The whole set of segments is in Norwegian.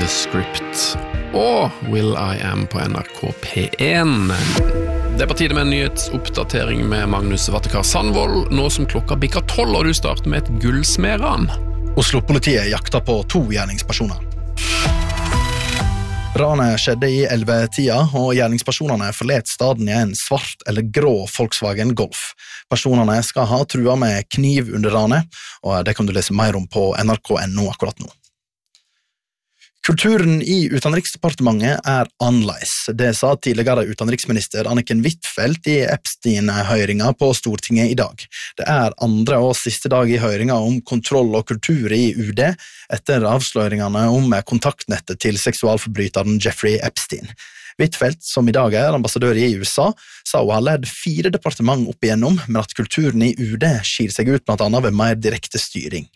The Script og Will I Am på NRK P1. Det på tide med en nyhetsoppdatering med Magnus Vatikar Sandvold, nå som klokka bikker 12, og du starter med et gullsmedran. Oslo-politiet jakter på 2 gjerningspersoner. Ranet skjedde i 11-tida, og gjerningspersonene forlet staden i en svart eller grå Volkswagen Golf. Personene skal ha trua med kniv under ranet, og det kan du lese mer om på nrk.no akkurat nå. Kulturen i Utenriksdepartementet annerledes. Det sa tidligere utenriksminister Anniken Huitfeldt i Epstein-høringa på Stortinget i dag. Det andre og siste dag i høringa om kontroll og kultur i UD, etter avsløringene om kontaktnettet til seksualforbryteren Jeffrey Epstein. Huitfeldt, som i dag ambassadør i USA, sa hun har ledd 4 departement opp igjennom, men at kulturen i UD skir seg ut blant annet ved mer direkte styring.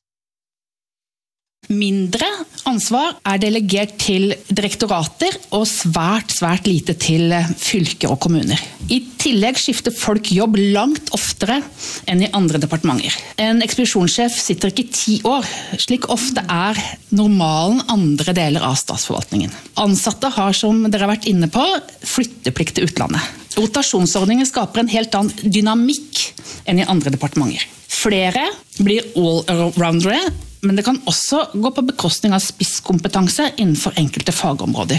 Mindre ansvar delegert til direktorater og svært lite til fylker og kommuner. I tillegg skifter folk jobb langt oftere enn i andre departementer. En ekspedisjonssjef sitter ikke 10 år, slik ofte normalen andre deler av statsforvaltningen. Ansatte har, som dere har vært inne på, flytteplikt til utlandet. Rotasjonsordningen skaper en helt annen dynamikk enn i andre departementer. Flere blir all-roundere, men det kan også gå på bekostning av spisskompetanse innenfor enkelte fagområder.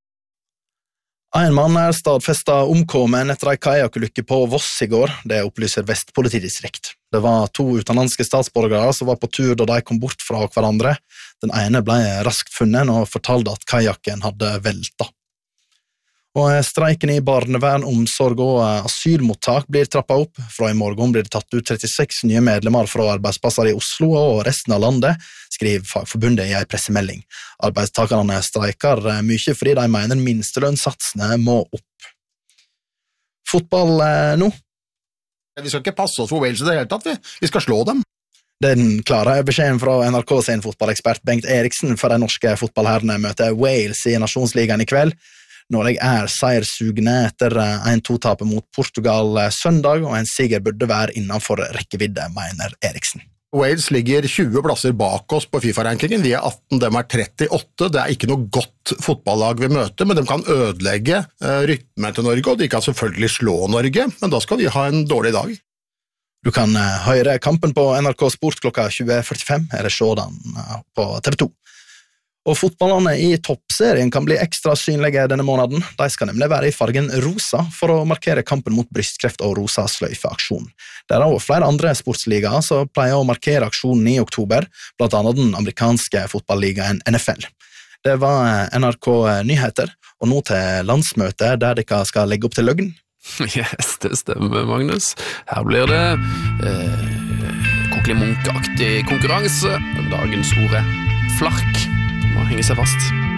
En mann stadfestet omkommen etter en kajakulykke på Voss i går, det opplyser Vest politidistrikt. Det var 2 utenlandske statsborgere som var på tur da de kom bort fra hverandre. Den ene ble raskt funnet og fortalte at kajakken hadde veltet. Og streiken i barnevern, omsorg og asylmottak blir trappet opp. Fra i morgen blir det tatt ut 36 nye medlemmer fra arbeidsplasser i Oslo og resten av landet, skriver Fagforbundet i en pressemelding. Arbeidstakerne streiker mye fordi de mener minstelønnssatsene må opp. Fotball nå? Vi skal ikke passe oss for Wales i det hele tatt, vi skal slå dem. Den klare beskjeden fra NRK sin fotballekspert Bengt Eriksen for de norske fotballherrene møter Wales i Nasjonsligaen i kveld. Norge seiersugne etter 1-2-tapet mot Portugal søndag, og en siger burde være innenfor rekkevidde, mener Eriksen. Wales ligger 20 plasser bak oss på FIFA-rankingen, vi 18, dem 38, det ikke noe godt fotballag vi møter, men de kan ødelegge rytmen til Norge, og de kan selvfølgelig slå Norge, men da skal vi ha en dårlig dag. Du kan høre kampen på NRK Sport klokka 20.45, eller se den på TV 2. Og fotballene i toppserien kan bli ekstra synlige denne måneden. De skal nemlig være i fargen rosa for å markere kampen mot brystkreft og rosa sløyfeaksjon. Det også flere andre sportsligaer som pleier å markere aksjonen i oktober, blant annet den amerikanske fotballligaen NFL. Det var NRK Nyheter, og nå til landsmøtet der dere skal legge opp til løgn. Yes, det stemmer, Magnus. Her blir det Kokkeli Munch-aktig konkurranse. Dagens ord flark. Må henge seg fast.